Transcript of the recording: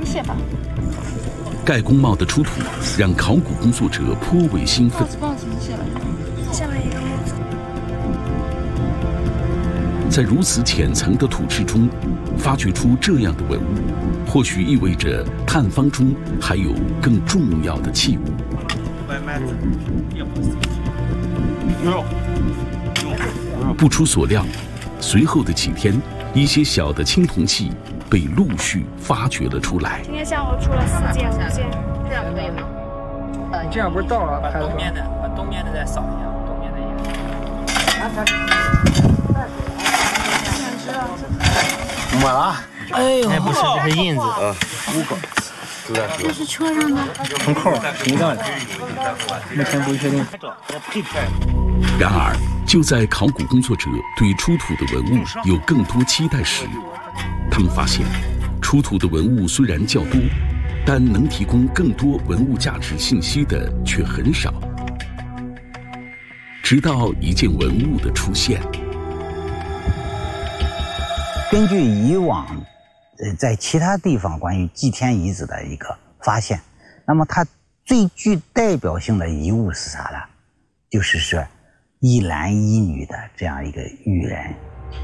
铁吧。 盖公墓的出土让考古工作者颇为兴奋。 下面一个木子。 在如此浅层的土质中，发掘出这样的文物，或许意味着探方中还有更重要的器物。不出所料，随后的几天，一些小的青铜器被陆续发掘了出来。 今天下午出了4件、5件， 这样可以吗？ 你这样不是到了？ 把东面的再扫一下，东面的也。 没了。 哎呦，那不是，这是印子啊，5个。 这是车上的。 从扣谁的？目前不确定。 然而，就在考古工作者对出土的文物有更多期待时，他们发现，出土的文物虽然较多，但能提供更多文物价值信息的却很少。直到一件文物的出现。 根据以往在其他地方关于祭天遗址的一个发现，那么它最具代表性的遗物是啥呢？就是说一男一女的这样一个玉人。